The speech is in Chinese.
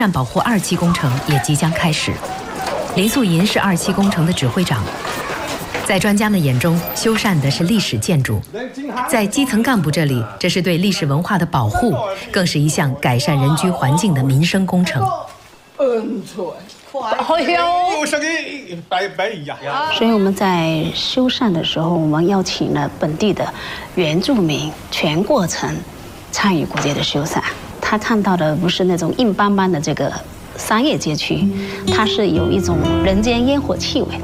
山保护2期工程也即将开始。林素银是2期工程的指挥长。在专家们眼中，修缮的是历史建筑；在基层干部这里，这是对历史文化的保护，更是一项改善人居环境的民生工程。 所以我们在修缮的时候，我们邀请了本地的原住民全过程参与古街的修缮。他看到的不是那种硬邦邦的这个商业街区，它是有一种人间烟火气味。